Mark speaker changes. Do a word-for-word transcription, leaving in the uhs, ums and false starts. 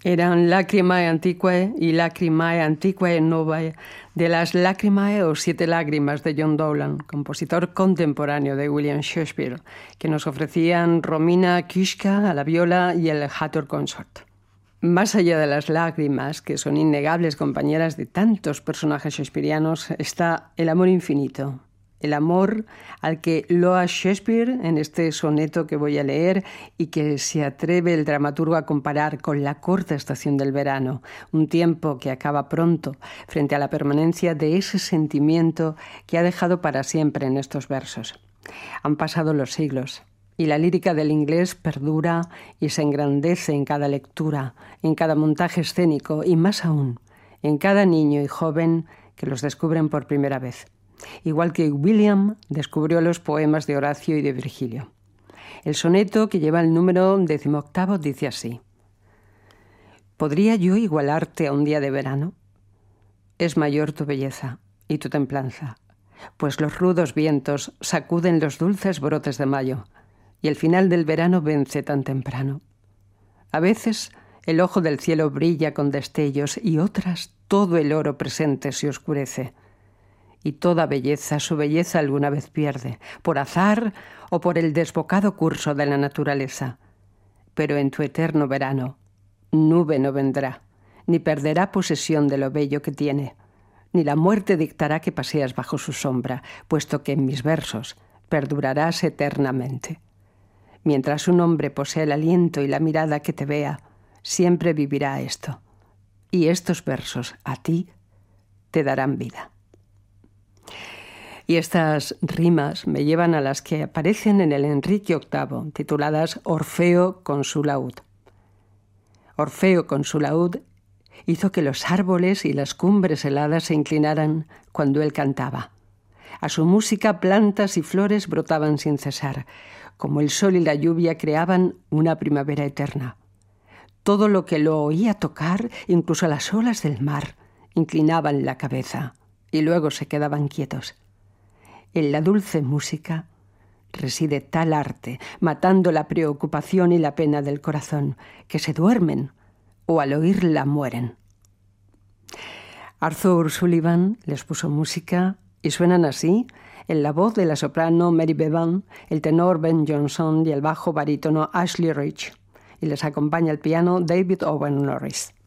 Speaker 1: Eran Lacrimae Antiquae y Lacrimae Antiquae Novae de las Lacrimae o Siete Lágrimas de John Dowland, compositor contemporáneo de William Shakespeare, que nos ofrecían Romina Kiszka a la viola y el Hathor Consort. Más allá de las lágrimas, que son innegables compañeras de tantos personajes shakespearianos, está el amor infinito. El amor al que loa Shakespeare en este soneto que voy a leer y que se atreve el dramaturgo a comparar con la corta estación del verano, un tiempo que acaba pronto frente a la permanencia de ese sentimiento que ha dejado para siempre en estos versos. Han pasado los siglos y la lírica del inglés perdura y se engrandece en cada lectura, en cada montaje escénico y más aún, en cada niño y joven que los descubren por primera vez. Igual que William descubrió los poemas de Horacio y de Virgilio. El soneto, que lleva el número decimoctavo, dice así: ¿Podría yo igualarte a un día de verano? Es mayor tu belleza y tu templanza, pues los rudos vientos sacuden los dulces brotes de mayo, y el final del verano vence tan temprano. A veces el ojo del cielo brilla con destellos y otras todo el oro presente se oscurece. Y toda belleza su belleza alguna vez pierde, por azar o por el desbocado curso de la naturaleza. Pero en tu eterno verano, nube no vendrá, ni perderá posesión de lo bello que tiene, ni la muerte dictará que paseas bajo su sombra, puesto que en mis versos perdurarás eternamente. Mientras un hombre posea el aliento y la mirada que te vea, siempre vivirá esto. Y estos versos a ti te darán vida. Y estas rimas me llevan a las que aparecen en el Enrique octavo, tituladas Orfeo con su laúd. Orfeo con su laúd hizo que los árboles y las cumbres heladas se inclinaran cuando él cantaba. A su música plantas y flores brotaban sin cesar, como el sol y la lluvia creaban una primavera eterna. Todo lo que lo oía tocar, incluso las olas del mar, inclinaban la cabeza y luego se quedaban quietos. En la dulce música reside tal arte, matando la preocupación y la pena del corazón, que se duermen o al oírla mueren. Arthur Sullivan les puso música y suenan así, en la voz de la soprano Mary Bevan, el tenor Ben Jonson y el bajo barítono Ashley Rich, y les acompaña el piano David Owen Norris.